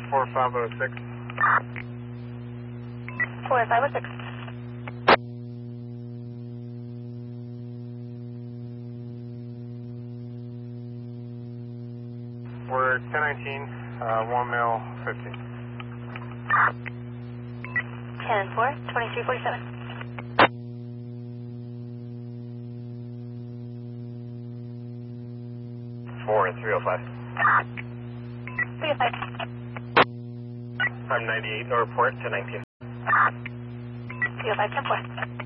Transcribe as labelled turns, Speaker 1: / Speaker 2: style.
Speaker 1: 4506.
Speaker 2: 4506.
Speaker 1: We're 1019, 1 mil 50.
Speaker 2: 10-4, 2347.
Speaker 1: 4 and 305.
Speaker 2: 305.
Speaker 1: I'm 98, no report, 1019.
Speaker 2: 305, 10-4.